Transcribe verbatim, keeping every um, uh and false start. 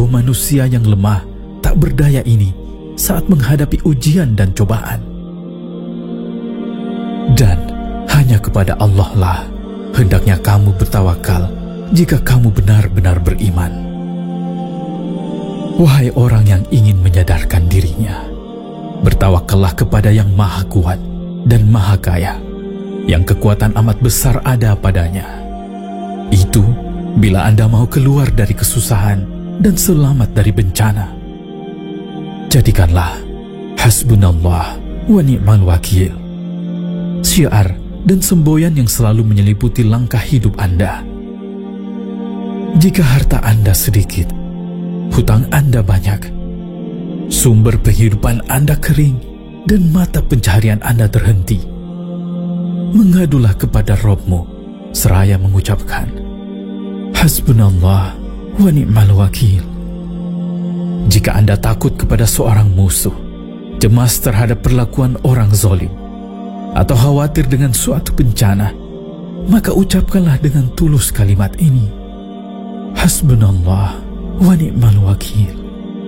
tubuh manusia yang lemah tak berdaya ini saat menghadapi ujian dan cobaan. Dan hanya kepada Allah lah hendaknya kamu bertawakal jika kamu benar-benar beriman. Wahai orang yang ingin menyadarkan dirinya, bertawakallah kepada yang maha kuat dan maha kaya, yang kekuatan amat besar ada padanya. Itu bila Anda mau keluar dari kesusahan dan selamat dari bencana. Jadikanlah hasbunallah wa ni'mal wakil syiar dan semboyan yang selalu menyeliputi langkah hidup Anda. Jika harta Anda sedikit, hutang Anda banyak, sumber penghidupan Anda kering, dan mata pencaharian Anda terhenti, mengadulah kepada Rabb-Mu seraya mengucapkan hasbunallah wa ni'mal wakil. Jika Anda takut kepada seorang musuh, cemas terhadap perlakuan orang zalim, atau khawatir dengan suatu bencana, maka ucapkanlah dengan tulus kalimat ini, hasbunallah wa ni'mal wakil.